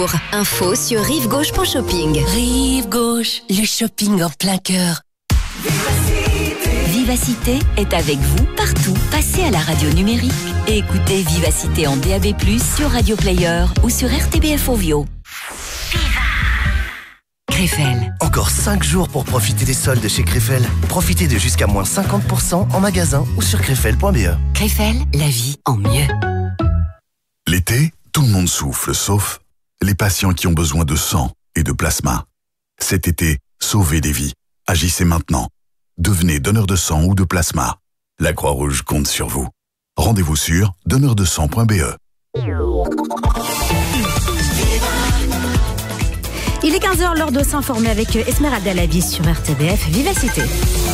Info sur rivegauche.shopping. Rive Gauche, le shopping en plein cœur. Vivacité est avec vous partout. Passez à la radio numérique et écoutez Vivacité en DAB+, sur Radio Player ou sur RTBF Ovio. Krefel. Encore 5 jours pour profiter des soldes chez Krefel. Profitez de jusqu'à moins 50% en magasin ou sur krefel.be. Krefel, la vie en mieux. L'été, tout le monde souffle, sauf les patients qui ont besoin de sang et de plasma. Cet été, sauvez des vies. Agissez maintenant. Devenez donneur de sang ou de plasma. La Croix-Rouge compte sur vous. Rendez-vous sur donneurdesang.be. Il est 15h, l'heure de s'informer avec Esmeralda Lavis sur RTBF Vivacité.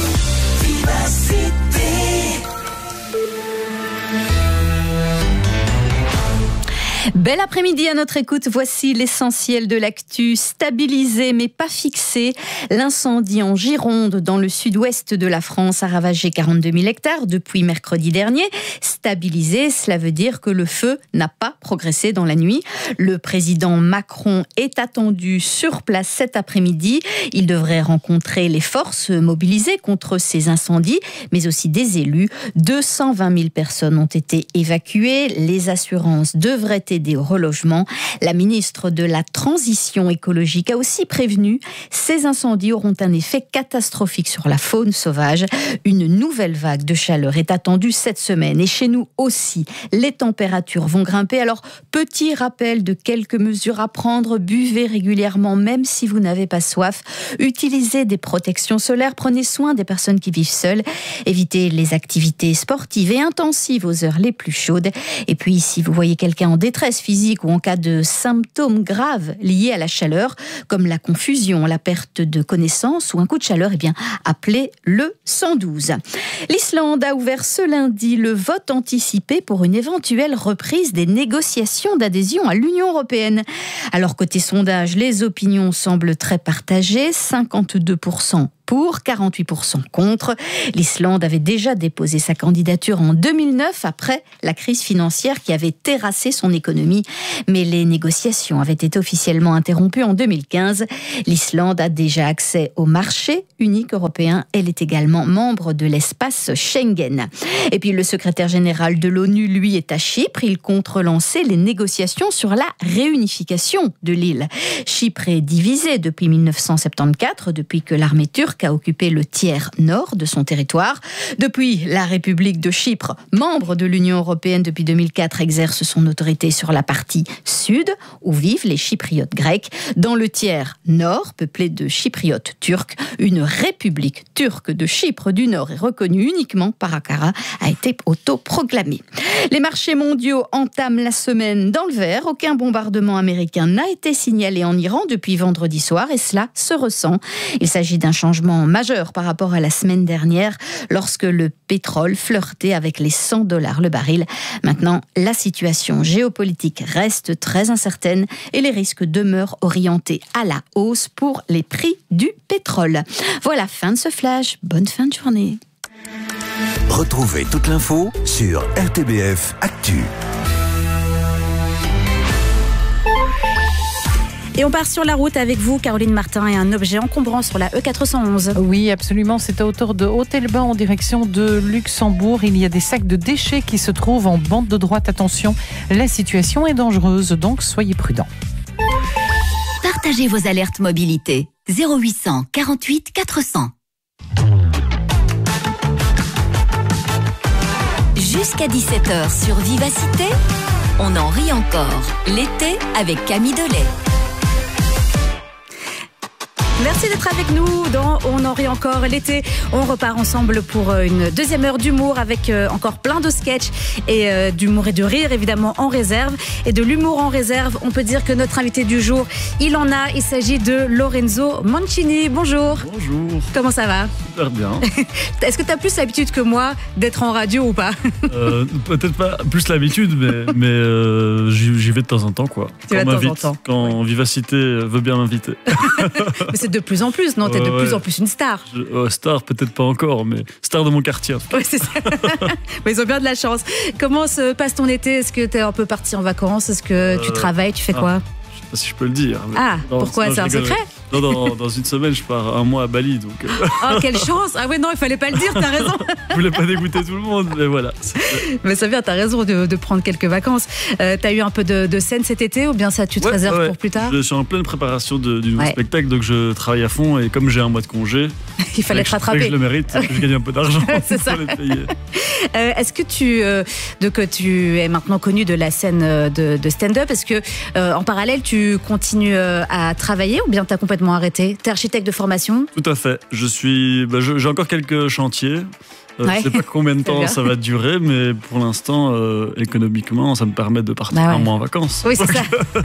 Bel après-midi à notre écoute, voici l'essentiel de l'actu. Stabilisé mais pas fixé, l'incendie en Gironde dans le sud-ouest de la France a ravagé 42 000 hectares depuis mercredi dernier. Stabilisé, cela veut dire que le feu n'a pas progressé dans la nuit. Le président Macron est attendu sur place cet après-midi. Il devrait rencontrer les forces mobilisées contre ces incendies, mais aussi des élus. 220 000 personnes ont été évacuées. Les assurances devraient aider au relogement. La ministre de la Transition écologique a aussi prévenu, ces incendies auront un effet catastrophique sur la faune sauvage. Une nouvelle vague de chaleur est attendue cette semaine. Et chez nous aussi, les températures vont grimper. Alors, petit rappel de quelques mesures à prendre. Buvez régulièrement, même si vous n'avez pas soif. Utilisez des protections solaires. Prenez soin des personnes qui vivent seules. Évitez les activités sportives et intensives aux heures les plus chaudes. Et puis, si vous voyez quelqu'un en détresse physique ou en cas de symptômes graves liés à la chaleur, comme la confusion, la perte de connaissance ou un coup de chaleur, eh bien, appelez le 112. L'Islande a ouvert ce lundi le vote anticipé pour une éventuelle reprise des négociations d'adhésion à l'Union européenne. Alors, côté sondage, les opinions semblent très partagées, 52% pour, 48% contre. L'Islande avait déjà déposé sa candidature en 2009 après la crise financière qui avait terrassé son économie. Mais les négociations avaient été officiellement interrompues en 2015. L'Islande a déjà accès au marché unique européen. Elle est également membre de l'espace Schengen. Et puis le secrétaire général de l'ONU, lui, est à Chypre. Il compte relancer les négociations sur la réunification de l'île. Chypre est divisée depuis 1974, depuis que l'armée turque a occupé le tiers nord de son territoire. Depuis, la République de Chypre, membre de l'Union européenne depuis 2004, exerce son autorité sur la partie sud, où vivent les Chypriotes grecs. Dans le tiers nord, peuplé de Chypriotes turcs, une République turque de Chypre du Nord est reconnue uniquement par Ankara, a été autoproclamée. Les marchés mondiaux entament la semaine dans le vert. Aucun bombardement américain n'a été signalé en Iran depuis vendredi soir et cela se ressent. Il s'agit d'un changement majeur par rapport à la semaine dernière lorsque le pétrole flirtait avec les $100 le baril. Maintenant, la situation géopolitique reste très incertaine et les risques demeurent orientés à la hausse pour les prix du pétrole. Voilà, fin de ce flash. Bonne fin de journée. Retrouvez toute l'info sur RTBF Actu. Et on part sur la route avec vous, Caroline Martin, et un objet encombrant sur la E411. Oui, absolument. C'est à hauteur de Hôtel-Bain en direction de Luxembourg. Il y a des sacs de déchets qui se trouvent en bande de droite. Attention, la situation est dangereuse, donc soyez prudents. Partagez vos alertes mobilité. 0800 48 400. Jusqu'à 17h sur Vivacité, on en rit encore. L'été avec Camille Delay. Merci d'être avec nous dans On en rit encore l'été. On repart ensemble pour une deuxième heure d'humour avec encore plein de sketchs et d'humour et de rire évidemment en réserve. Et de l'humour en réserve, on peut dire que notre invité du jour, il en a. Il s'agit de Lorenzo Mancini. Bonjour. Bonjour. Comment ça va? Super bien. Est-ce que tu as plus l'habitude que moi d'être en radio ou pas? Peut-être pas plus l'habitude, mais j'y vais de temps en temps, quoi. Tu vas de temps en temps. Quand Vivacité veut bien m'inviter. Mais c'est de plus en plus, non? T'es de plus en plus une star. Star, peut-être pas encore, mais star de mon quartier. Oui, c'est ça. Mais ils ont bien de la chance. Comment se passe ton été? Est-ce que t'es un peu parti en vacances? Est-ce que tu travailles? Tu fais quoi? sais pas si je peux le dire. Ah, pourquoi, c'est un secret? Non, dans une semaine, je pars un mois à Bali. Donc, Oh, quelle chance! Ah ouais, non, il fallait pas le dire, t'as raison. je voulais pas dégoûter tout le monde, mais voilà. Mais ça vient, t'as raison de prendre quelques vacances. T'as eu un peu de scène cet été ou bien ça tu te réserves pour plus tard? Je suis en pleine préparation du nouveau spectacle, donc je travaille à fond et comme j'ai un mois de congé, il fallait te rattraper. Je le mérite, je gagne un peu d'argent c'est ça. pour les payer. Est-ce que tu es maintenant connu de la scène de stand-up? Est-ce que en parallèle tu continues à travailler ou bien t'as complètement arrêté? T'es architecte de formation? Tout à fait. J'ai encore quelques chantiers. Je ne sais pas combien de temps ça va durer, mais pour l'instant, économiquement, ça me permet de partir un mois en vacances. Oui, c'est ça.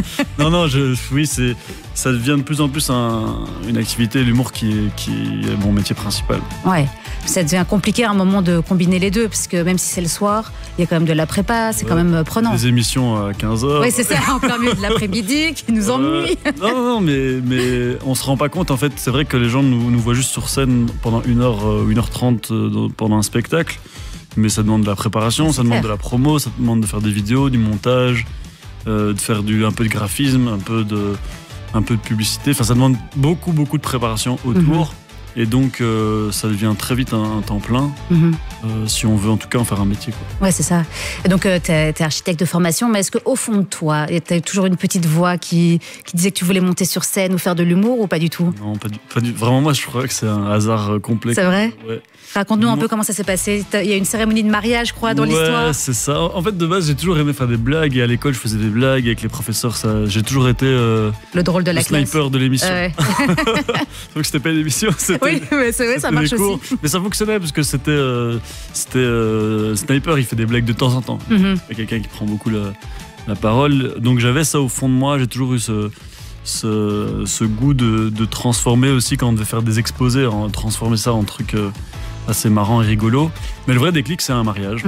Ça devient de plus en plus une activité, l'humour qui est mon métier principal. Ouais. Ça devient compliqué à un moment de combiner les deux, parce que même si c'est le soir, il y a quand même de la prépa, c'est quand même prenant. Des émissions à 15h. Oui, c'est ça, en plein milieu de l'après-midi, qui nous ennuie. Non, mais on se rend pas compte. En fait, c'est vrai que les gens nous voient juste sur scène pendant 1h30 pendant un spectacle, mais ça demande de la préparation, ça demande de la promo, ça demande de faire des vidéos, du montage, de faire un peu de graphisme, un peu de publicité. Enfin, ça demande beaucoup de préparation autour. Et donc, ça devient très vite un temps plein, si on veut en tout cas en faire un métier, quoi. Ouais, c'est ça. Et donc, t'es architecte de formation, mais est-ce qu'au fond de toi, t'as toujours une petite voix qui disait que tu voulais monter sur scène ou faire de l'humour, ou pas du tout? Non, pas du tout. Vraiment, moi, je crois que c'est un hasard complet. C'est vrai? Ouais. Raconte-nous un peu comment ça s'est passé. Il y a une cérémonie de mariage, je crois, dans l'histoire. Ouais, c'est ça. En fait, de base, j'ai toujours aimé faire des blagues. Et à l'école, je faisais des blagues avec les professeurs. J'ai toujours été le drôle de la classe. Sniper de l'émission. Donc, c'était pas une émission. Oui, mais c'est vrai, ça marche aussi. Mais ça fonctionnait parce que c'était Sniper, il fait des blagues de temps en temps. Il y a quelqu'un qui prend beaucoup la parole. Donc, j'avais ça au fond de moi. J'ai toujours eu ce goût de transformer aussi quand on devait faire des exposés, transformer ça en truc assez marrant et rigolo. Mais le vrai déclic, c'est un mariage.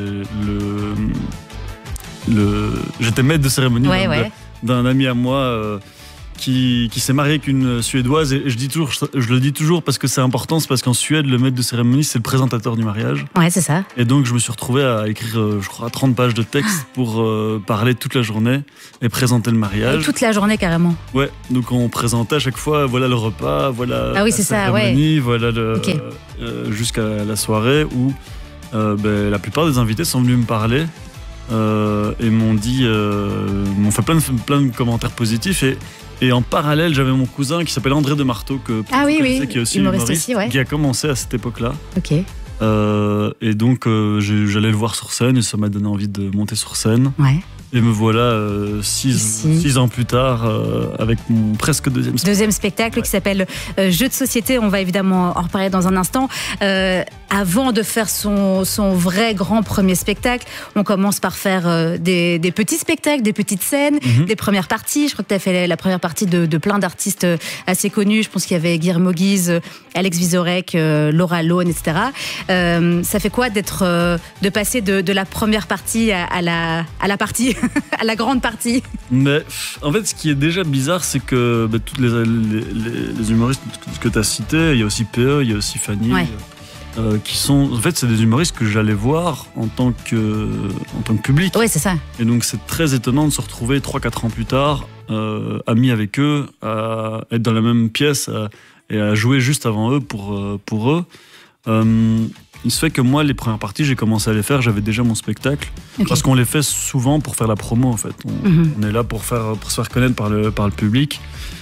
J'étais maître de cérémonie d'un ami à moi qui s'est marié avec une Suédoise, et je le dis toujours parce que c'est important, c'est parce qu'en Suède, le maître de cérémonie, c'est le présentateur du mariage. Ouais, c'est ça. Et donc, je me suis retrouvé à écrire, je crois, 30 pages de texte pour parler toute la journée et présenter le mariage. Et toute la journée, carrément. Ouais, donc on présentait à chaque fois, voilà le repas, voilà la cérémonie, voilà jusqu'à la soirée où la plupart des invités sont venus me parler et m'ont fait plein de commentaires positifs. Et en parallèle, j'avais mon cousin qui s'appelle André de Marteau, qui est aussi humoriste aussi, qui a commencé à cette époque-là. Ok. Et donc, j'allais le voir sur scène et ça m'a donné envie de monter sur scène. Ouais. Et me voilà 6 ans plus tard avec mon presque deuxième spectacle qui s'appelle Jeux de société. On va évidemment en reparler dans un instant. Avant de faire son vrai grand premier spectacle, on commence par faire des petits spectacles, des petites scènes, des premières parties. Je crois que tu as fait la première partie de plein d'artistes assez connus. Je pense qu'il y avait Guillermo Guise, Alex Vizorek, Laura Lone, etc. Ça fait quoi de passer de la première partie à la partie à la grande partie? Mais en fait, ce qui est déjà bizarre, c'est que tous les humoristes que tu as cités, il y a aussi PE, il y a aussi Fanny, qui sont... En fait, c'est des humoristes que j'allais voir en tant que public. Oui, c'est ça. Et donc, c'est très étonnant de se retrouver 3-4 ans plus tard, amis avec eux, à être dans la même pièce et à jouer juste avant eux pour eux. Il se fait que moi, les premières parties, j'ai commencé à les faire, j'avais déjà mon spectacle. Okay. Parce qu'on les fait souvent pour faire la promo, en fait. On est là pour se faire connaître par le public.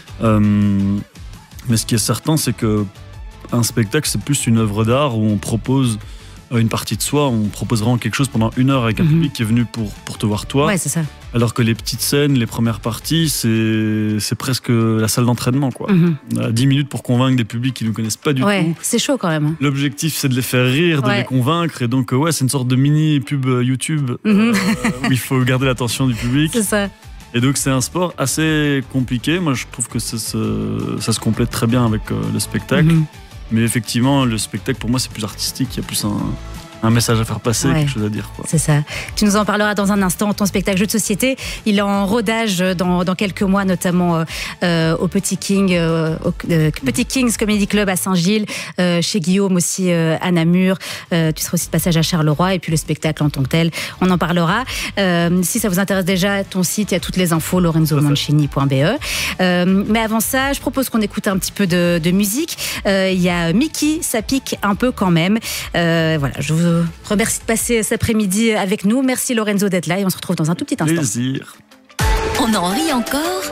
Mais ce qui est certain, c'est qu'un spectacle, c'est plus une œuvre d'art où on propose une partie de soi, on propose vraiment quelque chose pendant 1 heure avec un public qui est venu pour te voir toi. Ouais, c'est ça. Alors que les petites scènes, les premières parties, c'est presque la salle d'entraînement, quoi. On a 10 minutes pour convaincre des publics qui ne nous connaissent pas du tout. C'est chaud quand même. L'objectif, c'est de les faire rire, de les convaincre. Et donc, c'est une sorte de mini-pub YouTube où il faut garder l'attention du public. C'est ça. Et donc, c'est un sport assez compliqué. Moi, je trouve que ça se complète très bien avec le spectacle. Mais effectivement, le spectacle, pour moi, c'est plus artistique. Il y a plus un message à faire passer, Ouais. quelque chose à dire, quoi. C'est ça. Tu nous en parleras dans un instant. Ton spectacle Jeu de société, il est en rodage dans quelques mois, notamment au Petit Kings Comedy Club à Saint-Gilles, chez Guillaume aussi à Namur. Tu seras aussi de passage à Charleroi, et puis le spectacle en tant que tel, on en parlera. Si ça vous intéresse déjà, ton site, il y a toutes les infos, lorenzomancini.be. Mais avant ça, je propose qu'on écoute un petit peu de musique. Il y a Mickey, ça pique un peu quand même. Voilà, je vous remercie de passer cet après-midi avec nous. Merci Lorenzo d'être là, et on se retrouve dans un tout petit instant. Plaisir. On en rit encore